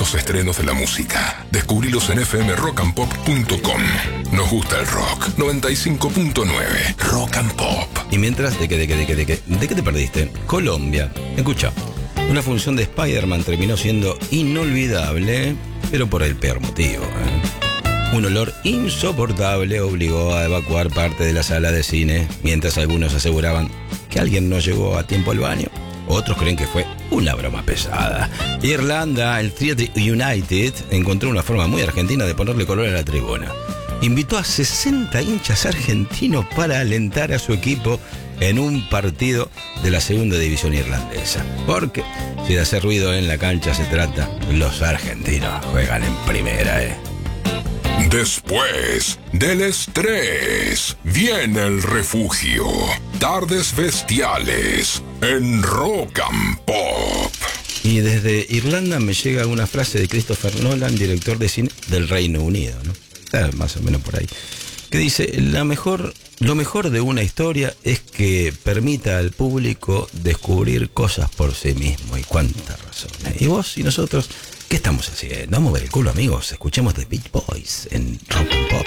los estrenos de la música. Descubrilos en fmrockandpop.com. Nos gusta el rock. 95.9 Rock and Pop. Y mientras, ¿de qué te perdiste? Colombia. Escucha, una función de Spider-Man terminó siendo inolvidable, pero por el peor motivo. Un olor insoportable obligó a evacuar parte de la sala de cine, mientras algunos aseguraban que alguien no llegó a tiempo al baño. Otros creen que fue una broma pesada. Irlanda, el Theatre United, encontró una forma muy argentina de ponerle color a la tribuna. Invitó a 60 hinchas argentinos para alentar a su equipo en un partido de la segunda división irlandesa. Porque si de hacer ruido en la cancha se trata, los argentinos juegan en primera, Después del estrés, viene el refugio. Tardes bestiales en Rock and Pop. Y desde Irlanda me llega una frase de Christopher Nolan, director de cine del Reino Unido, ¿no? Está más o menos por ahí. Que dice, lo mejor de una historia es que permita al público descubrir cosas por sí mismo. Y cuánta razón. Y vos y nosotros, ¿qué estamos haciendo? Vamos a ver el culo, amigos. Escuchemos The Beach Boys en Rock and Pop.